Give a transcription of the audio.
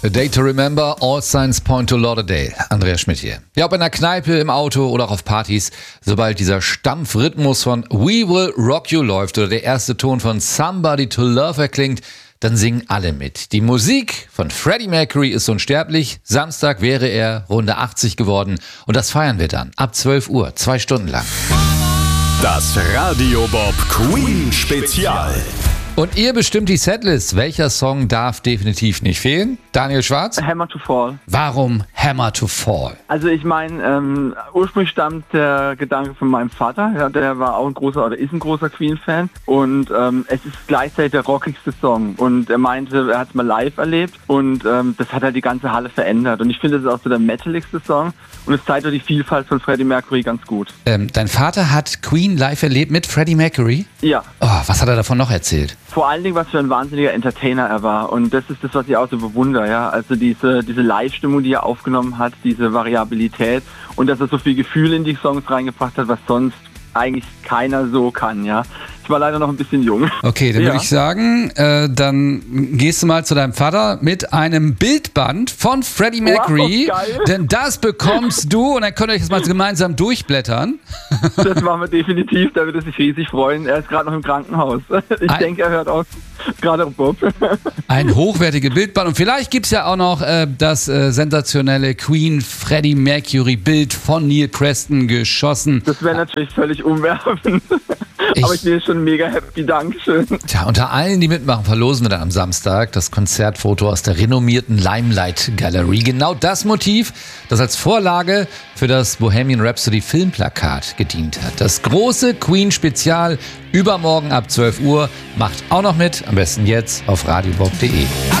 A Day to Remember, All Signs Point to Lauderdale. Andreas Schmidt hier. Ja, ob in der Kneipe, im Auto oder auch auf Partys, sobald dieser Stampfrhythmus von We Will Rock You läuft oder der erste Ton von Somebody to Love erklingt, dann singen alle mit. Die Musik von Freddie Mercury ist unsterblich. Samstag wäre er Runde 80 geworden und das feiern wir dann ab 12 Uhr, 2 Stunden lang. Das Radio Bob Queen Spezial. Und ihr bestimmt die Setlist. Welcher Song darf definitiv nicht fehlen? Daniel Schwarz? Hammer to Fall. Warum Hammer to Fall? Also ich meine, ursprünglich stammt der Gedanke von meinem Vater. Ja, der war auch ist ein großer Queen-Fan. Und es ist gleichzeitig der rockigste Song. Und er meinte, er hat es mal live erlebt. Und das hat halt die ganze Halle verändert. Und ich finde, es ist auch so der metaligste Song. Und es zeigt auch die Vielfalt von Freddie Mercury ganz gut. Dein Vater hat Queen live erlebt mit Freddie Mercury? Ja. Oh, was hat er davon noch erzählt? Vor allen Dingen, was für ein wahnsinniger Entertainer er war. Und das ist das, was ich auch so bewundere. Ja? Also diese Live-Stimmung, die er aufgenommen hat, diese Variabilität und dass er so viel Gefühl in die Songs reingebracht hat, was sonst eigentlich keiner so kann. Ja, ich war leider noch ein bisschen jung. Okay, dann würde ich sagen, dann gehst du mal zu deinem Vater mit einem Bildband von Freddie Mercury, wow, geil. Denn das bekommst du und dann könnt ihr euch das mal gemeinsam durchblättern. Das machen wir definitiv, da wird er sich riesig freuen. Er ist gerade noch im Krankenhaus. Ich denke, er hört auch gerade Bob. Ein hochwertiges Bildband und vielleicht gibt es ja auch noch das sensationelle Queen Freddie Mercury Bild von Neil Preston geschossen. Das wäre natürlich völlig umwerfend. Aber ich bin jetzt schon mega happy, Dankeschön. Tja, unter allen, die mitmachen, verlosen wir dann am Samstag das Konzertfoto aus der renommierten Limelight Galerie. Genau das Motiv, das als Vorlage für das Bohemian Rhapsody Filmplakat gedient hat. Das große Queen-Spezial übermorgen ab 12 Uhr. Macht auch noch mit, am besten jetzt auf radiobob.de.